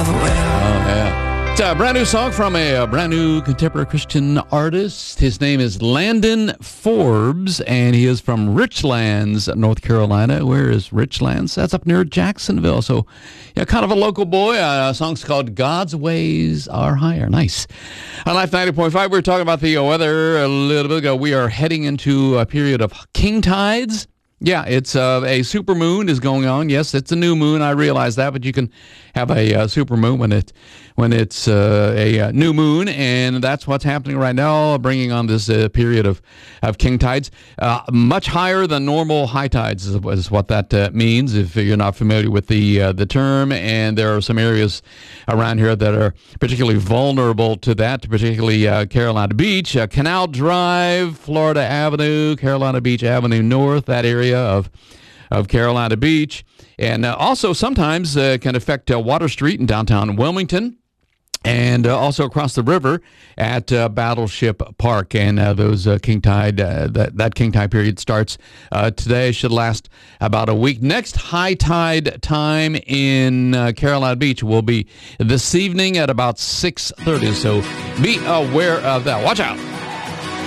of a widow. Oh, yeah. It's a brand new song from a brand new contemporary Christian artist. His name is Landon Forbes, and he is from Richlands, North Carolina. Where is Richlands? That's up near Jacksonville. So, yeah, kind of a local boy. A song's called God's Ways Are Higher. Nice. On Life 90.5, we were talking about the weather a little bit ago. We are heading into a period of king tides. Yeah, it's a supermoon is going on. Yes, it's a new moon. I realize that, but you can have a supermoon when it's a new moon, and that's what's happening right now, bringing on this period of king tides. Much higher than normal high tides is what that means. If you're not familiar with the term, and there are some areas around here that are particularly vulnerable to that, particularly Carolina Beach, Canal Drive, Florida Avenue, Carolina Beach Avenue North, that area of Carolina Beach, and also sometimes can affect Water Street in downtown Wilmington, and also across the river at Battleship Park. And those king tide, that king tide period starts today, should last about a week. Next high tide time in Carolina Beach will be this evening at about 6:30. So be aware of that. Watch out.